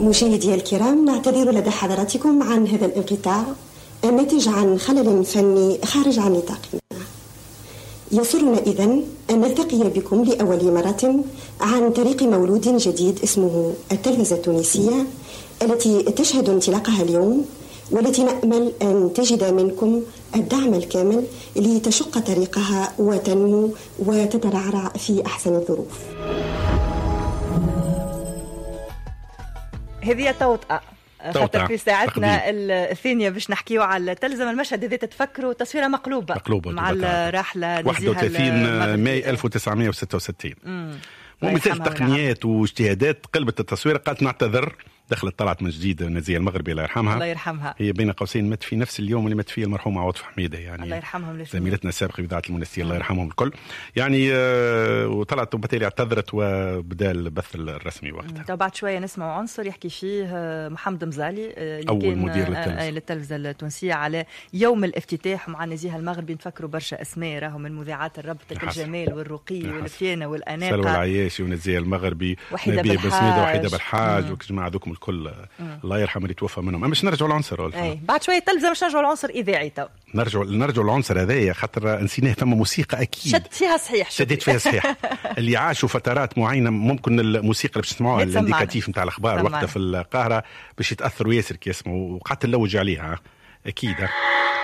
مشاهدي الكرام، نعتذر لدى حضراتكم عن هذا الانقطاع الناتج عن خلل فني خارج عن نطاقنا. يسرنا إذن أن نلتقي بكم لأول مرة عن طريق مولود جديد اسمه التلفزة التونسية، التي تشهد انطلاقها اليوم، والتي نأمل أن تجد منكم الدعم الكامل لتشق طريقها وتنمو وتترعرع في أحسن الظروف. هذه توطأة خاطر في ساعتنا الثانية باش نحكيو على تلزم المشهد إذا تتفكروا تصويرة مقلوبة مع الراحلة 31 ماي 1966. ومن تقنيات واجتهادات قلبت التصوير، قالت نعتذر، دخلت طلعت من جديد نزيه المغربي الله يرحمها. الله يرحمها. هي بين قوسين مات في نفس اليوم اللي مات فيه المرحوم عواطف حميده، يعني الله يرحمهم زميلتنا السابقه في اذاعه المنستير الله يرحمهم الكل، يعني وطلعت وبالتالي اعتذرت وبدا البث الرسمي وقتها. بعد شويه نسمع عنصر يحكي فيه محمد مزالي اللي أول كان مدير للتلفزه التونسيه على يوم الافتتاح مع نزيه المغربي. نفكروا برشا اسماء راهم من مذيعات الربط الجمال والرقي والفيانه والاناقه، سلوى العياشي ونزيه المغربي وحيده بالحاج وجماعه ذوكم الكل الله يرحم اللي توفى منهم. مش نرجعوا العنصر بعد شويه تلزم مش نرجعوا العنصر اذاعي تو نرجعوا العنصر هذايا خاطر نسيناه. ثم موسيقى اكيد شدت فيها صحيح اللي عاشوا فترات معينه ممكن الموسيقى اللي باش تسمعوها الانديكاتيف نتاع الاخبار وقتها في القاهره باش يتاثروا ياسر كي يسمعوا وقعدت نلوج عليها اكيد.